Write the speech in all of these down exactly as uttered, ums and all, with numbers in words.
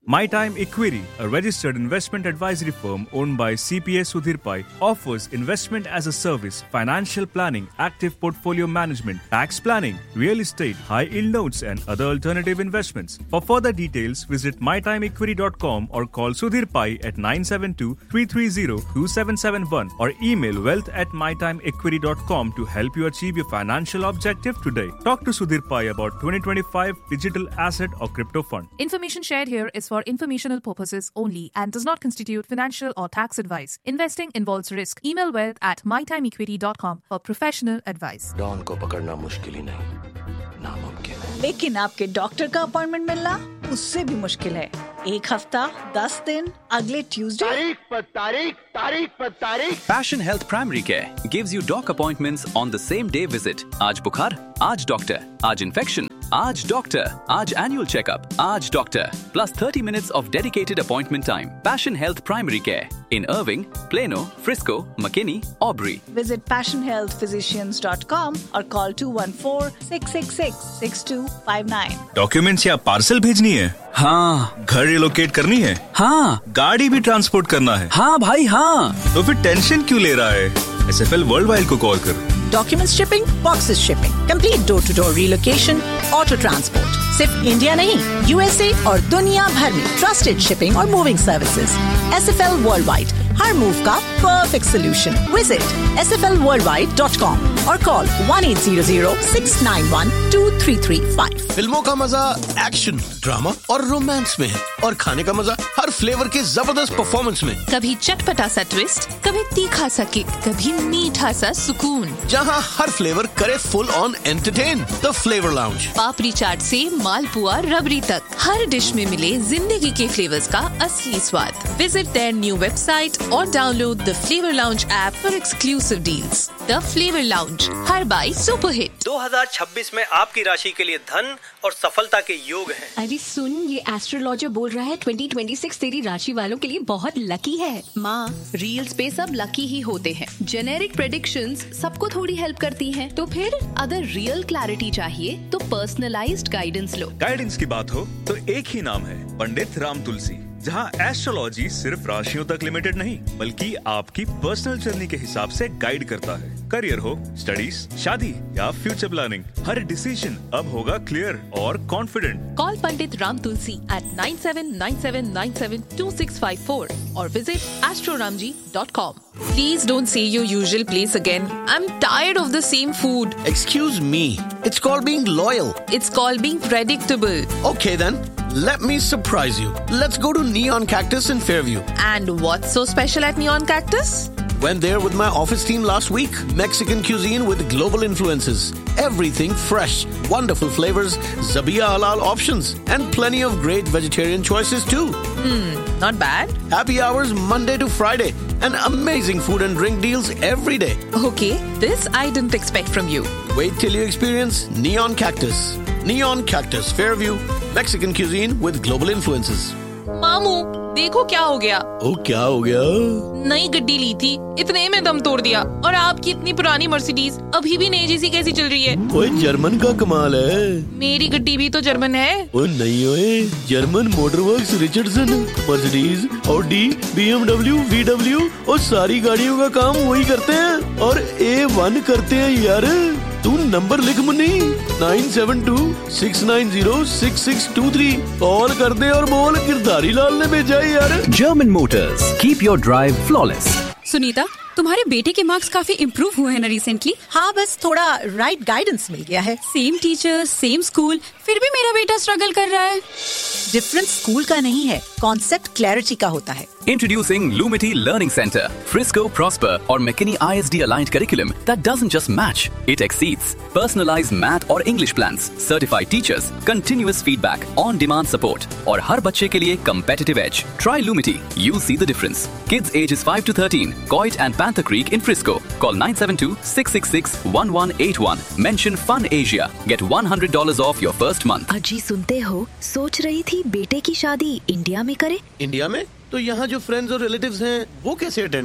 My Time Equity, a registered investment advisory firm owned by C P A Sudhir Pai, offers investment as a service, financial planning, active portfolio management, tax planning, real estate, high-yield notes and other alternative investments. For further details, visit my time equity dot com or call Sudhir Pai at nine seven two, three three zero, two seven seven one or email wealth at my time equity dot com to help you achieve your financial objective today. Talk to Sudhir Pai about twenty twenty-five digital asset or crypto fund. Information shared here is for informational purposes only and does not constitute financial or tax advice. Investing involves risk. Email wealth at my time equity dot com for professional advice. Don को पकड़ना मुश्किल ही नहीं, नामुमकिन है। लेकिन आपके doctor का appointment मिलना उससे भी मुश्किल है। एक हफ्ता, दस दिन, अगले ट्यूसडे। तारीख पर तारीख, तारीख पर तारीख। Passion Health Primary Care gives you doc appointments on the same day visit. आज बुखार, आज डॉक्टर, आज इन्फेक्शन, आज डॉक्टर, आज annual checkup, आज doctor, plus thirty minutes of dedicated appointment time. Passion Health Primary Care in Irving, Plano, Frisco, McKinney, Aubrey. Visit passion health physicians dot com or call two one four, six six six, six two five nine. Documents या parcel भेजनी है? हाँ। घर relocate करनी है? हाँ। गाड़ी भी ट्रांसपोर्ट करना है? हाँ भाई हाँ। तो फिर टेंशन क्यों ले रहा है? एस एफ एल वर्ल्डवाइड को कॉल कर। Document shipping, boxes shipping, complete door to door relocation, auto transport. सिर्फ इंडिया नहीं, यूएसए और दुनिया भर में ट्रस्टेड शिपिंग और moving services. S F L worldwide, हर मूव का perfect solution. Visit S F L worldwide dot com और call one eight zero zero, six nine one, two three three five. फिल्मों का मजा एक्शन, ड्रामा और romance में है और खाने का मजा हर फ्लेवर के जबरदस्त परफॉर्मेंस में। कभी चटपटा सा ट्विस्ट, कभी तीखा सा किक, कभी मीठा सा सुकून। जहाँ हर फ्लेवर करे full on entertain. The flavour lounge. पापड़ी चाट से मालपुआ रबड़ी तक, हर डिश में मिले जिंदगी के फ्लेवर्स का असली स्वाद। विजिट देयर न्यू वेबसाइट और download the flavour lounge app for exclusive deals. The flavour lounge, her by super hit. दो हज़ार छब्बीस में आपकी राशि के लिए धन और सफलता के योग हैं। अरे सुन, ये एस्ट्रोलॉजर बोल रहा है ट्वेंटी ट्वेंटी सिक्स तेरी राशि वालों के लिए बहुत लकी है। माँ, रील्स पे सब लकी ही होते हैं। जेनेरिक प्रेडिक्शंस सबको थोड़ी हेल्प करती हैं। तो फिर अगर रियल क्लैरिटी चाहिए तो पर्सनलाइज्ड गाइडेंस लो। गाइडेंस की बात हो तो एक ही नाम है, पंडित राम तुलसी। जहाँ एस्ट्रोलॉजी सिर्फ राशियों तक लिमिटेड नहीं, बल्कि आपकी पर्सनल जर्नी के हिसाब से गाइड करता है। करियर हो, स्टडीज, शादी या फ्यूचर प्लानिंग, हर डिसीजन अब होगा क्लियर और confident. Call Pandit Ram Tulsi eight nine seven nine seven nine seven two six five four or visit astro ramji dot com. Please don't say your usual place again. I'm tired of the same food. Excuse me. It's called being loyal. It's called being predictable. Okay then. Let me surprise you. Let's go to Neon Cactus in Fairview. And what's so special at Neon Cactus? Went there with my office team last week. Mexican cuisine with global influences. Everything fresh, wonderful flavors, Zabiya halal options, and plenty of great vegetarian choices too. Hmm, not bad. Happy hours Monday to Friday, and amazing food and drink deals every day. Okay, this I didn't expect from you. Wait till you experience Neon Cactus. Neon Cactus, Fairview, Mexican cuisine with global influences. मामू, देखो क्या हो गया। ओ क्या हो गया? नई गड्डी ली थी, इतने में दम तोड़ दिया। और आपकी इतनी पुरानी मर्सिडीज अभी भी नई जैसी कैसी चल रही है? ओए जर्मन का कमाल है। मेरी गड्डी भी तो जर्मन है। ओ नहीं ओए, German मोटरवर्क्स, Richardson, Mercedes, Audi, BMW, VW और सारी गाड़ियों का काम वही करते हैं और ए वन करते हैं यार। तू नंबर लिख Munni, nine seven to six nine zero six six to three. Call कर दे और बोल गिरधारी लाल ने भेजा है यार। German Motors, keep your drive flawless. Sunita, तुम्हारे बेटे के मार्क्स काफी इम्प्रूव हुए हैं ना रिसेंटली? हाँ, बस थोड़ा राइट गाइडेंस मिल गया है। सेम टीचर, सेम स्कूल, फिर भी मेरा बेटा स्ट्रगल कर रहा है। डिफरेंस स्कूल का नहीं है, कॉन्सेप्ट क्लैरिटी का होता है। Introducing Lumity Learning Center, Frisco, Prosper or McKinney I S D aligned curriculum that doesn't just match, it exceeds. Personalized math or English plans, certified teachers, continuous feedback, on-demand support और हर बच्चे के लिए competitive edge. Try Lumity, you'll see the difference. Kids ages five to thirteen, Coit and Panther Creek in Frisco. Call nine seven two, six six six, one one eight one. Mention Fun Asia. Get one hundred dollars off your first month. अजी सुनते हो, सोच रही थी बेटे की शादी India में करे। इंडिया में? तो यहाँ जो फ्रेंड्स और रिलेटिव्स हैं वो कैसे अटेंड करेंगे?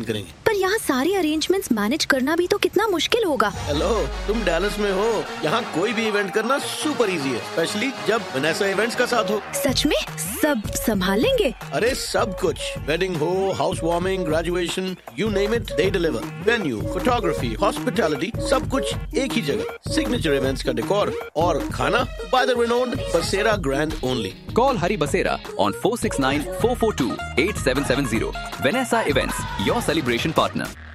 पर यहाँ सारे अरेंजमेंट्स मैनेज करना भी तो कितना मुश्किल होगा। हेलो, तुम डैलस में हो, यहाँ कोई भी इवेंट करना सुपर इजी है, स्पेशली जब वनेसा इवेंट्स का साथ हो। सच में सब संभाल लेंगे? अरे सब कुछ, वेडिंग हो, house warming, graduation, you name it, they deliver. Venue, photography, hospitality, सब कुछ एक ही जगह। सिग्नेचर इवेंट्स का डेकोर और खाना बाय द रिनोन्ड बसेरा grand only. Call Hari Basera on four six nine, four four two, eight seven seven zero. Vanessa Events, your celebration partner.